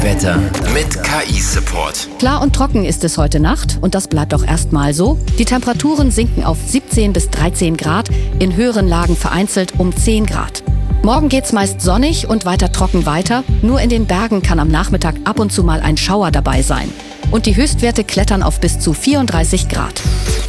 Wetter mit KI-Support. Klar und trocken ist es heute Nacht und das bleibt auch erstmal so. Die Temperaturen sinken auf 17 bis 13 Grad, in höheren Lagen vereinzelt um 10 Grad. Morgen geht's meist sonnig und weiter trocken weiter. Nur in den Bergen kann am Nachmittag ab und zu mal ein Schauer dabei sein. Und die Höchstwerte klettern auf bis zu 34 Grad.